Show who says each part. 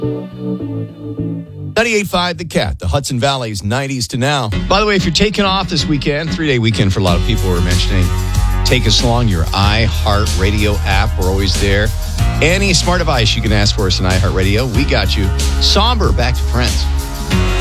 Speaker 1: 98.5 The Cat, the Hudson Valley's 90s to now. By the way, if you're taking off this weekend, 3-day weekend for a lot of people we're mentioning, take us along your iHeartRadio app. We're always there. Any smart device you can ask for us in iHeartRadio, we got you. Somber, back to Friends.